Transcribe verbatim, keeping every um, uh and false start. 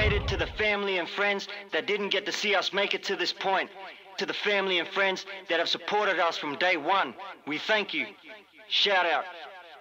dedicated to the family and friends that didn't get to see us make it to this point. To the family and friends that have supported us from day one, we thank you. Shout out.